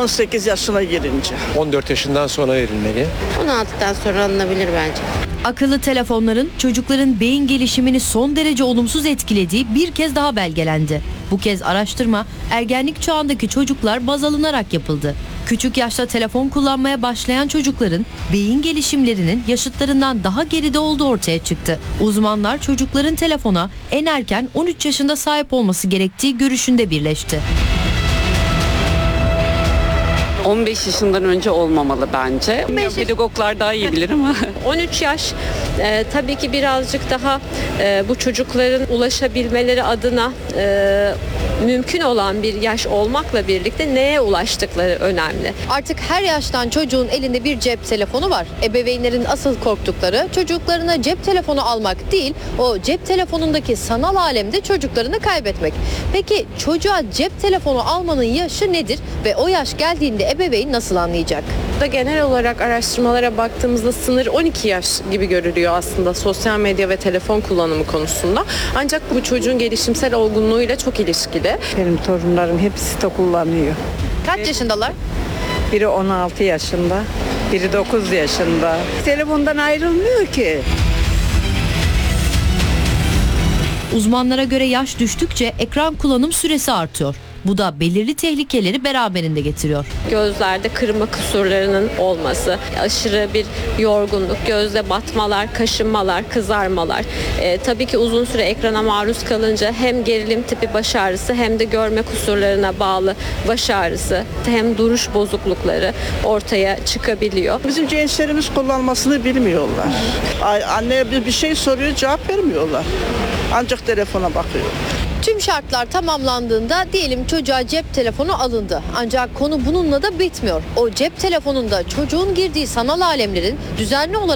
18 yaşına girince. 14 yaşından sonra verilmeli. 16'dan sonra alınabilir bence. Akıllı telefonların çocukların beyin gelişimini son derece olumsuz etkilediği bir kez daha belgelendi. Bu kez araştırma ergenlik çağındaki çocuklar baz alınarak yapıldı. Küçük yaşta telefon kullanmaya başlayan çocukların beyin gelişimlerinin yaşıtlarından daha geride olduğu ortaya çıktı. Uzmanlar çocukların telefona en erken 13 yaşında sahip olması gerektiği görüşünde birleşti. 15 yaşından önce olmamalı bence. Pedagoglar daha iyi bilir ama. 13 yaş tabii ki birazcık daha bu çocukların ulaşabilmeleri adına mümkün olan bir yaş olmakla birlikte neye ulaştıkları önemli. Artık her yaştan çocuğun elinde bir cep telefonu var. Ebeveynlerin asıl korktukları çocuklarına cep telefonu almak değil, o cep telefonundaki sanal alemde çocuklarını kaybetmek. Peki çocuğa cep telefonu almanın yaşı nedir ve o yaş geldiğinde ebeveyn nasıl anlayacak? Genel olarak araştırmalara baktığımızda sınır 12 yaş gibi görülüyor aslında sosyal medya ve telefon kullanımı konusunda. Ancak bu çocuğun gelişimsel olgunluğuyla çok ilişkili. Benim torunlarım hepsi de kullanıyor. Kaç yaşındalar? Biri 16 yaşında, biri 9 yaşında. Telefondan ayrılmıyor ki. Uzmanlara göre yaş düştükçe ekran kullanım süresi artıyor. Bu da belirli tehlikeleri beraberinde getiriyor. Gözlerde kırma kusurlarının olması, aşırı bir yorgunluk, gözde batmalar, kaşınmalar, kızarmalar. Tabii ki uzun süre ekrana maruz kalınca hem gerilim tipi baş ağrısı hem de görme kusurlarına bağlı baş ağrısı hem duruş bozuklukları ortaya çıkabiliyor. Bizim gençlerimiz kullanmasını bilmiyorlar. Anneye bir şey soruyor, cevap vermiyorlar. Ancak telefona bakıyor. Tüm şartlar tamamlandığında diyelim çocuğa cep telefonu alındı. Ancak konu bununla da bitmiyor. O cep telefonunda çocuğun girdiği sanal alemlerin düzenli olarak